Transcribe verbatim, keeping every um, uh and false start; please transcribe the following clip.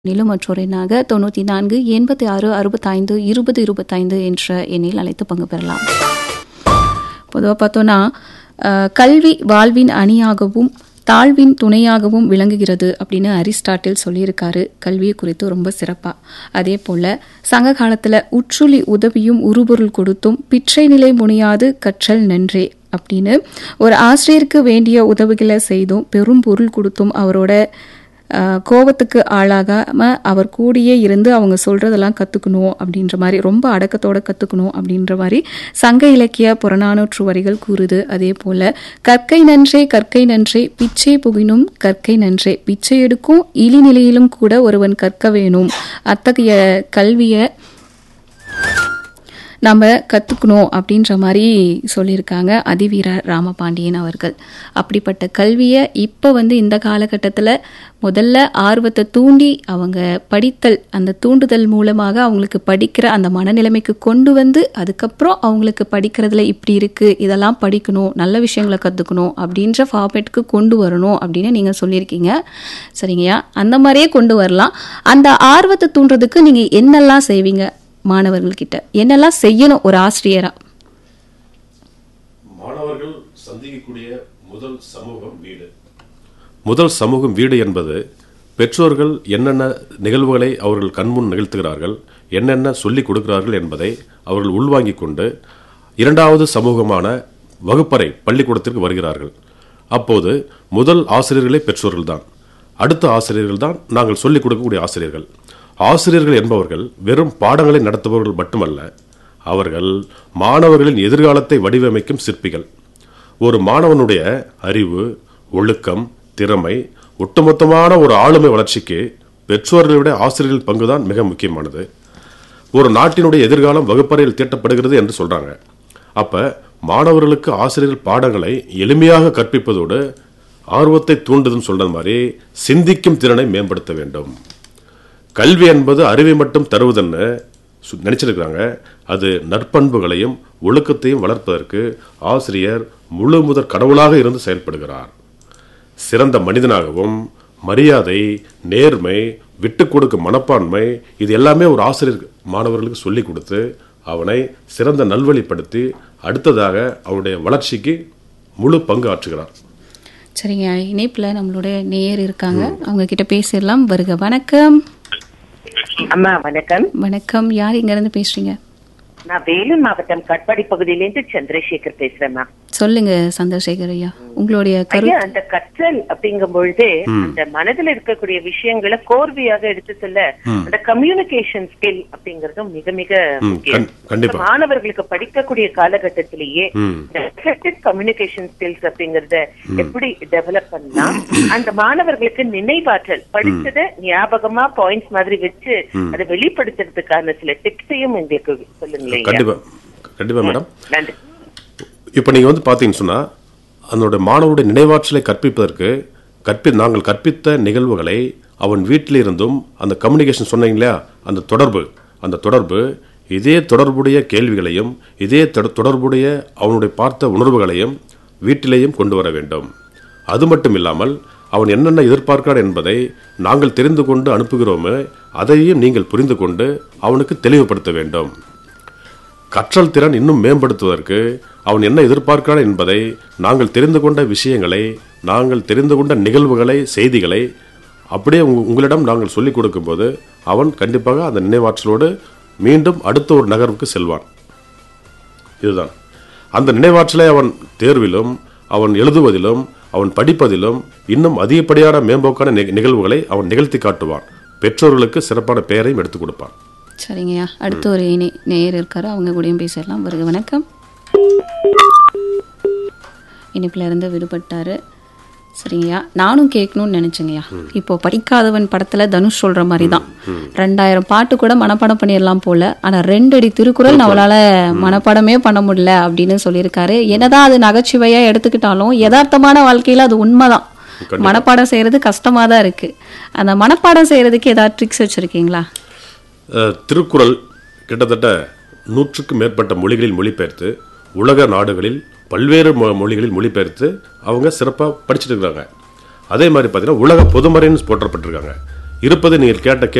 மேலும் மற்றொரு எண்ணாக தொண்ணூற்றி நான்கு எண்பத்தி ஆறு அறுபத்தைந்து இருபது இருபத்தைந்து என்ற எண்ணில் அழைத்து பங்கு பெறலாம். பொதுவாக பார்த்தோன்னா கல்வி வாழ்வின் அணியாகவும் தாழ்வின் துணையாகவும் விளங்குகிறது அப்படின்னு அரிஸ்டாட்டில் சொல்லியிருக்காரு கல்வியை குறித்து ரொம்ப சிறப்பாக. அதே போல் சங்க காலத்தில் உற்றுளி உதவியும் உருபொருள் கொடுத்தும் பிற்றை நிலை முனியாது கற்றல் நன்றே அப்படின்னு ஒரு ஆசிரியருக்கு வேண்டிய உதவிகளை செய்தும் பெரும் பொருள் கொடுத்தும் அவரோட கோபத்துக்கு ஆளாகாமல் அவர் கூடியே இருந்து அவங்க சொல்கிறதெல்லாம் கற்றுக்கணும் அப்படின்ற மாதிரி ரொம்ப அடக்கத்தோடு கற்றுக்கணும் அப்படின்ற மாதிரி சங்க இலக்கிய புறநானூற்று வரிகள் கூறுது. அதே போல் கற்கை நன்றே கற்கை நன்றே பிச்சை புகினும் கற்கை நன்றே பிச்சை எடுக்கும் இழிநிலையிலும் கூட ஒருவன் கற்க வேணும். அத்தகைய கல்வியை நம்ம கற்றுக்கணும் அப்படின்ற மாதிரி சொல்லியிருக்காங்க அதிவீரர் ராமபாண்டியன் அவர்கள். அப்படிப்பட்ட கல்வியை இப்போ வந்து இந்த காலகட்டத்தில் முதல்ல ஆர்வத்தை தூண்டி அவங்க படித்தல், அந்த தூண்டுதல் மூலமாக அவங்களுக்கு படிக்கிற அந்த மனநிலைமைக்கு கொண்டு வந்து அதுக்கப்புறம் அவங்களுக்கு படிக்கிறதுல இப்படி இருக்குது, இதெல்லாம் படிக்கணும், நல்ல விஷயங்களை கற்றுக்கணும் அப்படின்ற ஃபார்மேட்டுக்கு கொண்டு வரணும் அப்படின்னு நீங்கள் சொல்லியிருக்கீங்க. சரிங்கய்யா, அந்த மாதிரியே கொண்டு வரலாம். அந்த ஆர்வத்தை தூண்டுறதுக்கு நீங்கள் என்னெல்லாம் செய்வீங்க? மாணவர்கள்கிட்ட என்னெல்லாம் செய்யணும் ஒரு ஆசிரியரா? மாணவர்கள் சந்திக்கக்கூடிய முதல் சமூகம் வீடு. முதல் சமூகம் வீடு என்பது பெற்றோர்கள் என்னென்ன நிகழ்வுகளை அவர்கள் கண்முன் நிகழ்த்துகிறார்கள், என்னென்ன சொல்லிக் கொடுக்கிறார்கள் என்பதை அவர்கள் உள்வாங்கிக் கொண்டு இரண்டாவது சமூகமான வகுப்பறை பள்ளிக்கூடத்திற்கு வருகிறார்கள். அப்போது முதல் ஆசிரியர்களே பெற்றோர்கள் தான். அடுத்த ஆசிரியர்கள் தான் நாங்கள் சொல்லிக் கொடுக்கக்கூடிய ஆசிரியர்கள். ஆசிரியர்கள் என்பவர்கள் வெறும் பாடங்களை நடத்துபவர்கள் மட்டுமல்ல, அவர்கள் மாணவர்களின் எதிர்காலத்தை வடிவமைக்கும் சிற்பிகள். ஒரு மாணவனுடைய அறிவு, ஒழுக்கம், திறமை, ஒட்டுமொத்தமான ஒரு ஆளுமை வளர்ச்சிக்கு பெற்றோர்களை விட ஆசிரியர்கள் பங்குதான் மிக முக்கியமானது. ஒரு நாட்டினுடைய எதிர்காலம் வகுப்பறையில் தீட்டப்படுகிறது என்று சொல்றாங்க. அப்ப மாணவர்களுக்கு ஆசிரியர்கள் பாடங்களை எளிமையாக கற்பிப்பதோடு ஆர்வத்தை தூண்டுதுன்னு சொல்ற மாதிரி சிந்திக்கும் திறனை மேம்படுத்த வேண்டும். கல்வி என்பது அறிவை மட்டும் தருவதுன்னு நினைச்சிருக்கிறாங்க. அது நற்பண்புகளையும் ஒழுக்கத்தையும் வளர்ப்பதற்கு ஆசிரியர் முழு முதற் கடவுளாக இருந்து செயல்படுகிறார். சிறந்த மனிதனாகவும் மரியாதை, நேர்மை, விட்டு கொடுக்கும் மனப்பான்மை, இது எல்லாமே ஒரு ஆசிரியர் மாணவர்களுக்கு சொல்லிக் கொடுத்து அவனை சிறந்த நல்வழிப்படுத்தி அடுத்ததாக அவனுடைய வளர்ச்சிக்கு முழு பங்கு ஆற்றுகிறார். சரிங்க, இணைப்புல நம்மளுடைய நேயர் இருக்காங்க, அவங்க கிட்ட பேசிடலாம். வருக. வணக்கம். அம்மா வணக்கம். வணக்கம். யார் இங்க இருந்து பேசுறீங்க? நான் வேலூர் மாவட்டம் கட்பாடி பகுதியிலிருந்து சந்திரசேகர் பேசுறேன். சொல்லுங்க சந்திரசேகர் ஐயா, உங்களுடைய கருத்து. அந்த கற்றல் அப்படிங்கும் பொழுது அந்த மனதில் இருக்கக்கூடிய விஷயங்களை கோர்வையாக எடுத்து சொல்ல அந்த கம்யூனிகேஷன் ஸ்கில் அப்படிங்கறதும் மிக மிக முக்கியம். மாணவர்களுக்கு படிக்கக்கூடிய காலகட்டத்திலேயே கம்யூனிகேஷன் ஸ்கில்ஸ் அப்படிங்கறத எப்படி டெவலப் பண்ணலாம், அந்த மாணவர்களுக்கு நினைவாற்றல், படிச்சத ஞாபகமா பாயிண்ட்ஸ் மாதிரி வச்சு அதை வெளிப்படுத்துறதுக்கான சில டிப்ஸையும் எங்களுக்கு சொல்லுங்க. கண்டிப்பா கண்டிப்பா மேடம். நன்றி. இப்போ நீங்கள் வந்து பார்த்தீங்கன்னு சொன்னால் அதனுடைய மாணவனுடைய நினைவாற்றலை கற்பிப்பதற்கு கற்பி நாங்கள் கற்பித்த நிகழ்வுகளை அவன் வீட்டில் இருந்தும் அந்த கம்யூனிகேஷன் சொன்னீங்க இல்லையா, அந்த தொடர்பு அந்த தொடர்பு இதே தொடர்புடைய கேள்விகளையும் இதே தொடர்புடைய அவனுடைய பார்த்த உணர்வுகளையும் வீட்டிலேயும் கொண்டு வர வேண்டும். அது மட்டும் இல்லாமல் அவன் என்னென்ன எதிர்பார்க்கிறான் என்பதை நாங்கள் தெரிந்து கொண்டு அனுப்புகிறோமே அதையும் நீங்கள் புரிந்து கொண்டு அவனுக்கு தெளிவுபடுத்த வேண்டும். கற்றல் திறன் இன்னும் மேம்படுத்துவதற்கு அவன் என்ன எதிர்பார்க்கிறான் என்பதை நாங்கள் தெரிந்து கொண்ட விஷயங்களை, நாங்கள் தெரிந்து கொண்ட நிகழ்வுகளை, செய்திகளை அப்படியே உங்களிடம் நாங்கள் சொல்லிக் கொடுக்கும்போது அவன் கண்டிப்பாக அந்த நினைவாற்றலோடு மீண்டும் அடுத்த ஒரு நகர்வுக்கு செல்வான். இதுதான் அந்த நினைவாற்றலை அவன் தேர்விலும் அவன் எழுதுவதிலும் அவன் படிப்பதிலும் இன்னும் அதிகப்படியான மேம்போக்கான நிகழ்வுகளை அவன் நிகழ்த்தி காட்டுவான். பெற்றோர்களுக்கு சிறப்பான பெயரையும் எடுத்துக் கொடுப்பான். சரிங்கய்யா, அடுத்த ஒரு நேயர் இருக்காரு, அவங்க கூடயும் பேசலாம். வருக. வணக்கம். இனிப்புல இருந்து விடுபட்டாரு. சரிங்கய்யா, நானும் கேட்கணும்னு நினைச்சேங்கய்யா. இப்போ படிக்காதவன் படத்துல தனுஷ் சொல்ற மாதிரி தான் ரெண்டாயிரம் பாட்டு கூட மனப்பாடம் பண்ணிடலாம் போல, ஆனா ரெண்டு அடி திருக்குறள் நம்மளால மனப்பாடமே பண்ண முடியல அப்படின்னு சொல்லியிருக்காரு. என்னதான் அது நகைச்சுவையா எடுத்துக்கிட்டாலும் யதார்த்தமான வாழ்க்கையில அது உண்மைதான். மனப்பாடம் செய்யறது கஷ்டமா தான் இருக்கு. அந்த மனப்பாடம் செய்யறதுக்கு ஏதாவது ட்ரிக்ஸ் வச்சிருக்கீங்களா? திருக்குறள் கிட்டத்தட்ட நூற்றுக்கும் மேற்பட்ட மொழிகளில் மொழிபெயர்த்து உலக நாடுகளில் பல்வேறு மொழிகளில் மொழிபெயர்த்து அவங்க சிறப்பாக படிச்சுட்டு இருக்காங்க. அதே மாதிரி பார்த்தீங்கன்னா உலக பொதுமறைன்னு போற்றப்பட்டிருக்காங்க. இருப்பது நீங்கள் கேட்ட